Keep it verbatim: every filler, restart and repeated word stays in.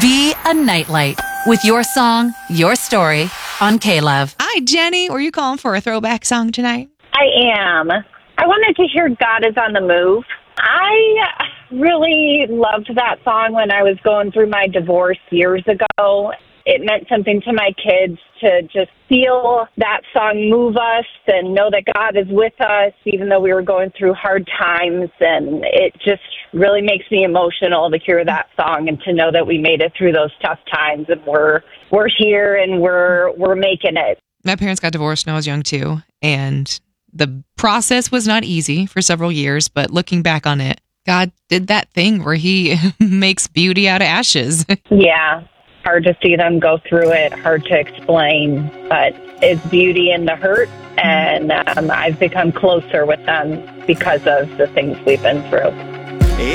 Be a Nightlight with your song, your story on K-Love. Hi, Jenny. Were you calling for a throwback song tonight? I am. I wanted to hear God is on the Move. I really loved that song when I was going through my divorce years ago. It meant something to my kids to just feel that song move us and know that God is with us, even though we were going through hard times. And it just really makes me emotional to hear that song and to know that we made it through those tough times and we're we're here and we're we're making it. My parents got divorced when I was young too, and the process was not easy for several years, but looking back on it, God did that thing where he makes beauty out of ashes. Yeah. Hard to see them go through it, hard to explain, but it's beauty in the hurt, and um, I've become closer with them because of the things we've been through.